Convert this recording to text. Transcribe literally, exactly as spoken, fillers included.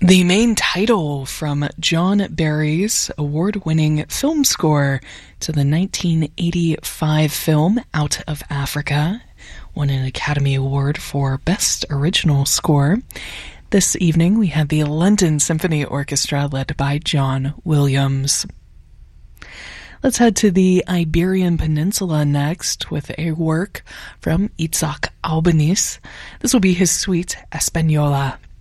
The main title from John Barry's award-winning film score to the nineteen eighty-five film Out of Africa won an Academy Award for Best Original Score. This evening we had the London Symphony Orchestra led by John Williams. Let's head to the Iberian Peninsula next with a work from Isaac Albeniz. This will be his suite Española.